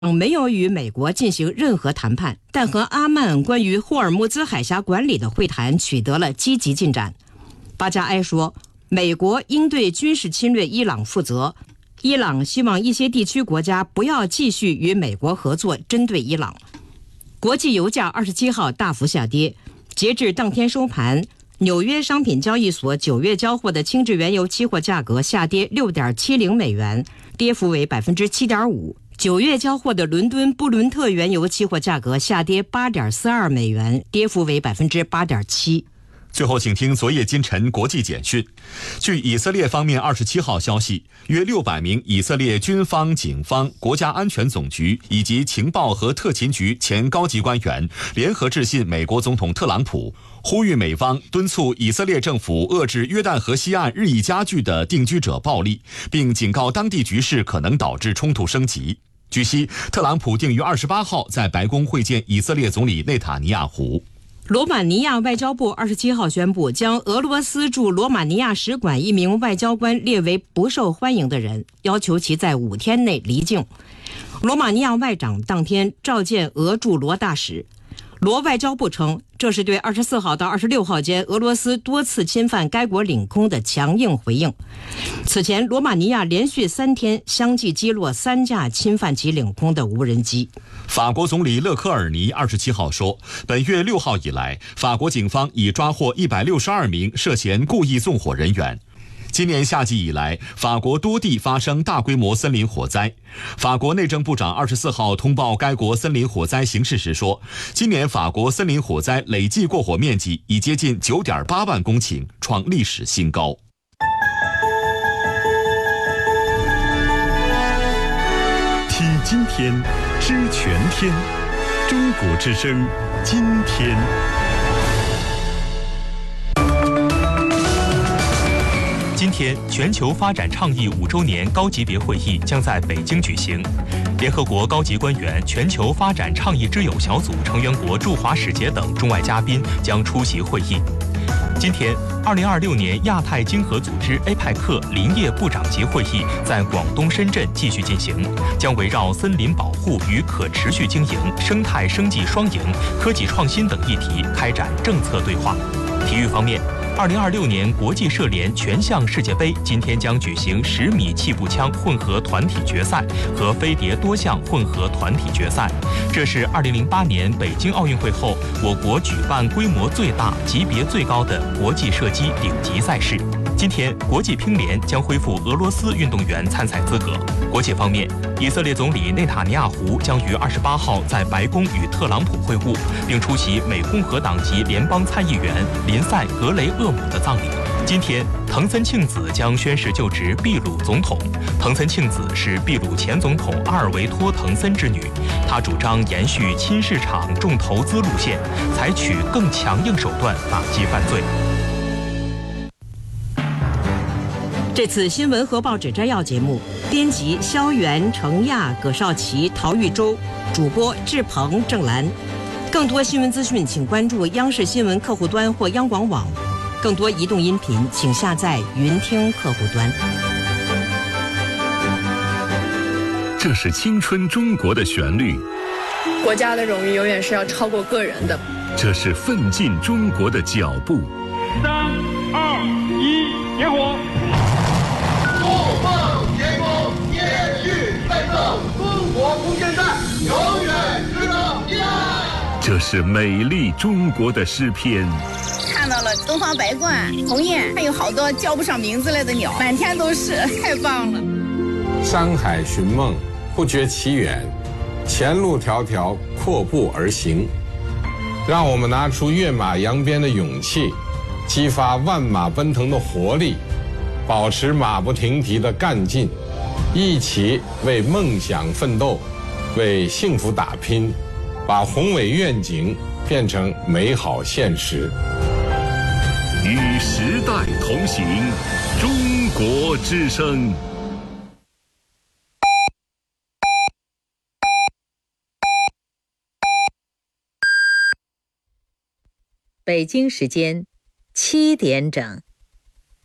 没有与美国进行任何谈判，但和阿曼关于霍尔木兹海峡管理的会谈取得了积极进展。巴加埃说，美国应对军事侵略伊朗负责，伊朗希望一些地区国家不要继续与美国合作针对伊朗。国际油价27号大幅下跌，截至当天收盘，纽约商品交易所9月交货的轻质原油期货价格下跌6.70美元，跌幅为7.5%。9月交货的伦敦布伦特原油期货价格下跌8.42美元，跌幅为8.7%。 最后，请听昨夜今晨国际简讯。据以色列方面27号消息，约600名以色列军方、警方、国家安全总局以及情报和特勤局前高级官员联合致信美国总统特朗普，呼吁美方敦促以色列政府遏制约旦河西岸日益加剧的定居者暴力，并警告当地局势可能导致冲突升级。据悉，特朗普定于28号在白宫会见以色列总理内塔尼亚胡。 罗马尼亚外交部27号宣布，将俄罗斯驻罗马尼亚使馆一名外交官列为不受欢迎的人，要求其在5天内离境。罗马尼亚外长当天召见俄驻罗大使。罗外交部称，这是对24号到26号间俄罗斯多次侵犯该国领空的强硬回应。此前，罗马尼亚连续3天相继击落3架侵犯其领空的无人机。 法国总理勒科尔尼27号说，本月6号以来，法国警方已抓获162名涉嫌故意纵火人员。今年夏季以来，法国多地发生大规模森林火灾。法国内政部长24号通报该国森林火灾形势时说，今年法国森林火灾累计过火面积已接近9.8万公顷，创历史新高。 听今天，知全天，中国之声，今天。 今天，全球发展倡议5周年高级别会议将在北京举行。联合国高级官员、全球发展倡议之友小组成员国驻华使节等中外嘉宾将出席会议。今天，2026年亚太经合组织 APEC 林业部长级会议在广东深圳继续进行，将围绕森林保护与可持续经营、生态生计双赢、科技创新等议题开展政策对话。体育方面，2026年国际射联全项世界杯今天将举行10米气步枪混合团体决赛和飞碟多项混合团体决赛。这是2008年北京奥运会后我国举办规模最大、级别最高的国际射击顶级赛事。今天，国际乒联将恢复俄罗斯运动员参赛资格。国际方面，以色列总理内塔尼亚胡将于28号在白宫与特朗普会晤，并出席美共和党籍联邦参议员林赛·格雷厄姆的葬礼。今天，藤森庆子将宣誓就职秘鲁总统。藤森庆子是秘鲁前总统阿尔维托·藤森之女，她主张延续亲市场重投资路线，采取更强硬手段打击犯罪。 这次新闻和报纸摘要节目，编辑肖元、程亚、葛少奇、陶玉洲，主播志鹏、郑兰。更多新闻资讯，请关注央视新闻客户端或央广网。更多移动音频，请下载云听客户端。 这是青春中国的旋律， 国家的荣誉永远是要超过个人的。 这是奋进中国的脚步。 3、2、1，点火！ 不忘前功，延续奋斗，中国无限战，永远值得依赖。 这是美丽中国的诗篇。 看到了东方白鹳、鸿雁，还有好多叫不上名字来的鸟，满天都是，太棒了。 山海寻梦，不觉其远，前路迢迢，阔步而行。让我们拿出跃马扬鞭的勇气，激发万马奔腾的活力，保持马不停蹄的干劲，一起为梦想奋斗，为幸福打拼，把宏伟愿景变成美好现实。 与时代同行，中国之声。 北京时间7点整。